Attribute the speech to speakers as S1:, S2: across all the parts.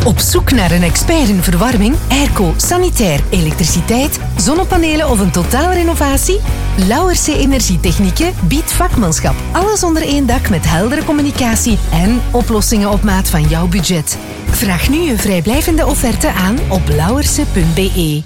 S1: Op zoek naar een expert in verwarming, airco, sanitair, elektriciteit, zonnepanelen of een totaalrenovatie? Lauwerse Energietechnieken biedt vakmanschap. Alles onder één dak met heldere communicatie en oplossingen op maat van jouw budget. Vraag nu je vrijblijvende offerte aan op lauwerse.be.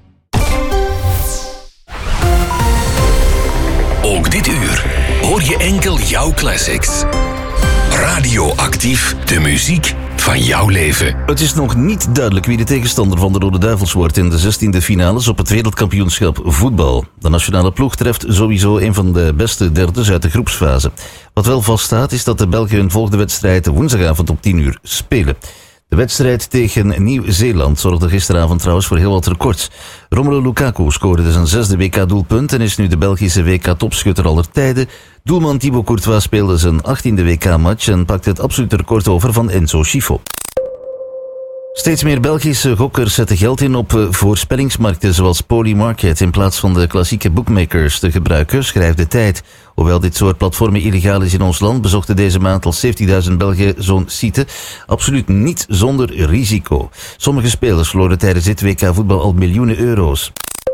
S2: Ook dit uur hoor je enkel jouw classics. Radioactief, de muziek van jouw leven.
S3: Het is nog niet duidelijk wie de tegenstander van de Rode Duivels wordt in de 16e finales op het wereldkampioenschap voetbal. De nationale ploeg treft sowieso een van de beste derdes uit de groepsfase. Wat wel vaststaat is dat de Belgen hun volgende wedstrijd woensdagavond om 10 uur spelen. De wedstrijd tegen Nieuw-Zeeland zorgde gisteravond trouwens voor heel wat records. Romelu Lukaku scoorde zijn 6e WK-doelpunt en is nu de Belgische WK-topschutter aller tijden. Doelman Thibaut Courtois speelde zijn 18e WK-match en pakte het absolute record over van Enzo Schifo. Steeds meer Belgische gokkers zetten geld in op voorspellingsmarkten zoals Polymarket in plaats van de klassieke bookmakers te gebruiken, schrijft De Tijd. Hoewel dit soort platformen illegaal is in ons land, bezochten deze maand al 70.000 Belgen zo'n site. Absoluut niet zonder risico. Sommige spelers verloren tijdens dit WK voetbal al miljoenen euro's.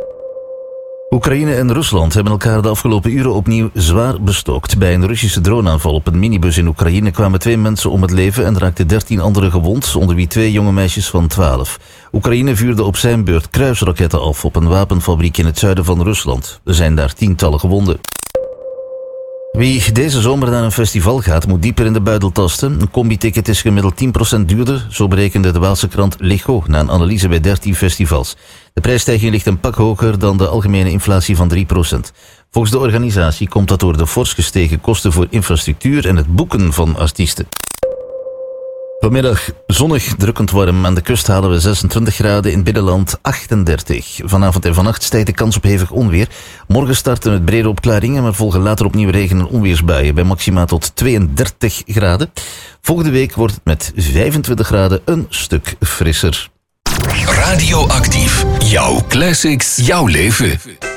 S3: Oekraïne en Rusland hebben elkaar de afgelopen uren opnieuw zwaar bestookt. Bij een Russische droneaanval op een minibus in Oekraïne kwamen 2 mensen om het leven en raakten 13 anderen gewond, onder wie 2 jonge meisjes van 12. Oekraïne vuurde op zijn beurt kruisraketten af op een wapenfabriek in het zuiden van Rusland. Er zijn daar tientallen gewonden. Wie deze zomer naar een festival gaat, moet dieper in de buidel tasten. Een combi-ticket is gemiddeld 10% duurder, zo berekende de Waalse krant Lego na een analyse bij 13 festivals. De prijsstijging ligt een pak hoger dan de algemene inflatie van 3%. Volgens de organisatie komt dat door de fors gestegen kosten voor infrastructuur en het boeken van artiesten. Vanmiddag zonnig, drukkend warm. Aan de kust halen we 26 graden, in het binnenland 38. Vanavond en vannacht stijgt de kans op hevig onweer. Morgen starten met brede opklaringen, maar volgen later opnieuw regen- en onweersbuien bij maxima tot 32 graden. Volgende week wordt het met 25 graden een stuk frisser.
S2: Radioactief, jouw classics, jouw leven.